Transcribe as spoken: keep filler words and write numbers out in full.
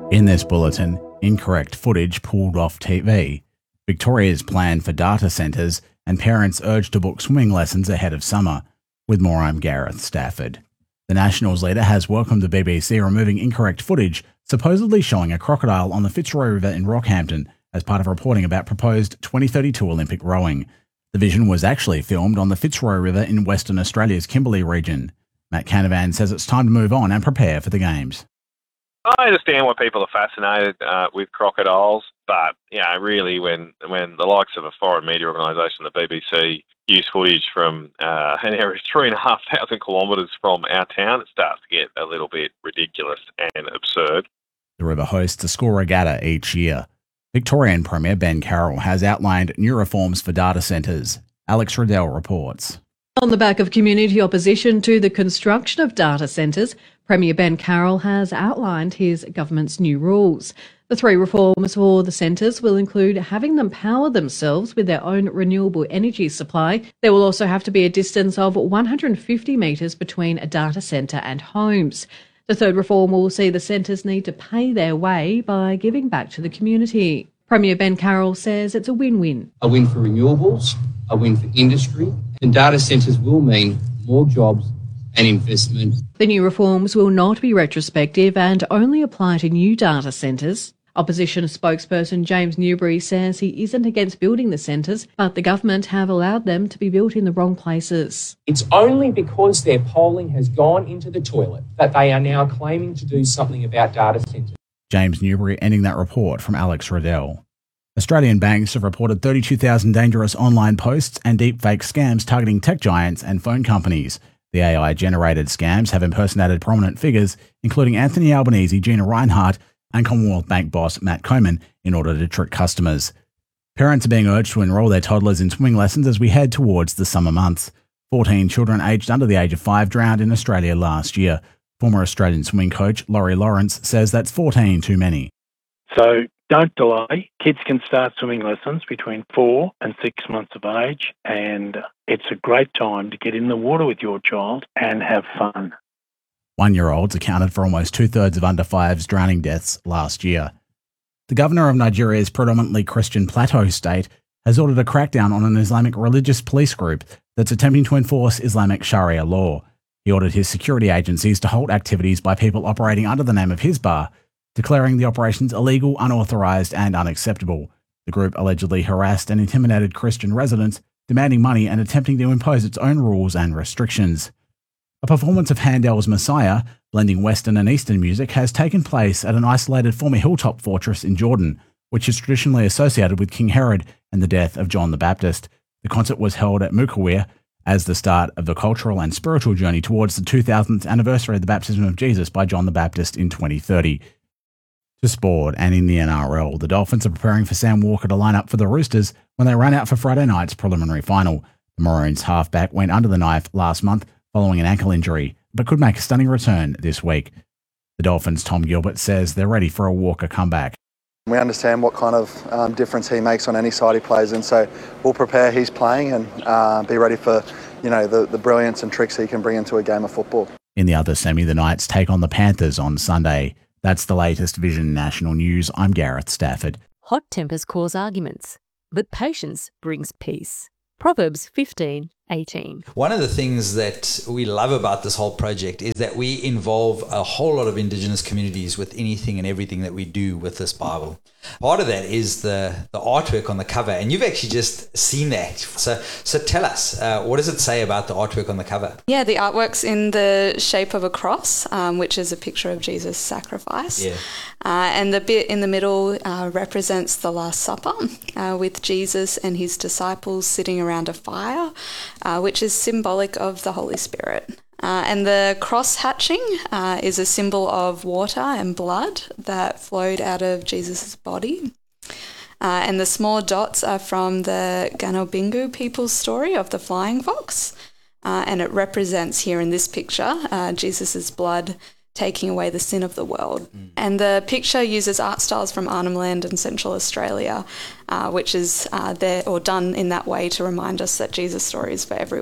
In this bulletin, incorrect footage pulled off T V, Victoria's plan for data centres, and parents urged to book swimming lessons ahead of summer. With more, I'm Gareth Stafford. The Nationals leader has welcomed the B B C removing incorrect footage supposedly showing a crocodile on the Fitzroy River in Rockhampton as part of reporting about proposed twenty thirty-two Olympic rowing. The vision was actually filmed on the Fitzroy River in Western Australia's Kimberley region. Matt Canavan says it's time to move on and prepare for the Games. I understand why people are fascinated uh, with crocodiles, but you know, really, when when the likes of a foreign media organisation, the B B C, use footage from uh, an area three and a half thousand kilometres from our town, it starts to get a little bit ridiculous and absurd. The river hosts a school regatta each year. Victorian Premier Ben Carroll has outlined new reforms for data centres. Alex Riddell reports. On the back of community opposition to the construction of data centres, Premier Ben Carroll has outlined his government's new rules. The three reforms for the centres will include having them power themselves with their own renewable energy supply. There will also have to be a distance of one hundred fifty metres between a data centre and homes. The third reform will see the centres need to pay their way by giving back to the community. Premier Ben Carroll says it's a win-win. A win for renewables, a win for industry, and data centres will mean more jobs and investment. The new reforms will not be retrospective and only apply to new data centres. Opposition spokesperson James Newbury says he isn't against building the centres, but the government have allowed them to be built in the wrong places. It's only because their polling has gone into the toilet that they are now claiming to do something about data centres. James Newbury ending that report from Alex Riddell. Australian banks have reported thirty-two thousand dangerous online posts and deepfake scams targeting tech giants and phone companies. The A I-generated scams have impersonated prominent figures, including Anthony Albanese, Gina Rinehart, and Commonwealth Bank boss Matt Coman, in order to trick customers. Parents are being urged to enrol their toddlers in swimming lessons as we head towards the summer months. fourteen children aged under the age of five drowned in Australia last year. Former Australian swimming coach Laurie Lawrence says that's fourteen too many. So don't delay. Kids can start swimming lessons between four and six months of age, and it's a great time to get in the water with your child and have fun. One-year-olds accounted for almost two-thirds of under fives drowning deaths last year. The governor of Nigeria's predominantly Christian plateau state has ordered a crackdown on an Islamic religious police group that's attempting to enforce Islamic Sharia law. He ordered his security agencies to halt activities by people operating under the name of Hizbah, declaring the operations illegal, unauthorised and unacceptable. The group allegedly harassed and intimidated Christian residents, demanding money and attempting to impose its own rules and restrictions. A performance of Handel's Messiah, blending Western and Eastern music, has taken place at an isolated former hilltop fortress in Jordan, which is traditionally associated with King Herod and the death of John the Baptist. The concert was held at Mukawir as the start of the cultural and spiritual journey towards the two thousandth anniversary of the baptism of Jesus by John the Baptist in twenty thirty. To sport, and in the N R L, the Dolphins are preparing for Sam Walker to line up for the Roosters when they run out for Friday night's preliminary final. The Maroons halfback went under the knife last month following an ankle injury, but could make a stunning return this week. The Dolphins' Tom Gilbert says they're ready for a Walker comeback. We understand what kind of um, difference he makes on any side he plays in, so we'll prepare his playing and uh, be ready for, you know, the, the brilliance and tricks he can bring into a game of football. In the other semi, the Knights take on the Panthers on Sunday. That's the latest Vision National News. I'm Gareth Stafford. Hot tempers cause arguments, but patience brings peace. Proverbs fifteen eighteen. One of the things that we love about this whole project is that we involve a whole lot of Indigenous communities with anything and everything that we do with this Bible. Part of that is the, the artwork on the cover, and you've actually just seen that. So so tell us, uh, what does it say about the artwork on the cover? Yeah, the artwork's in the shape of a cross, um, which is a picture of Jesus' sacrifice. Yeah. Uh, and the bit in the middle uh, represents the Last Supper uh, with Jesus and his disciples sitting around a fire, uh, which is symbolic of the Holy Spirit. Uh, and the cross hatching uh, is a symbol of water and blood that flowed out of Jesus' body. Uh, and the small dots are from the Ganobingu people's story of the flying fox. Uh, and it represents here in this picture uh, Jesus' blood taking away the sin of the world. Mm. And the picture uses art styles from Arnhem Land and Central Australia, uh, which is uh, there or done in that way to remind us that Jesus' story is for everyone.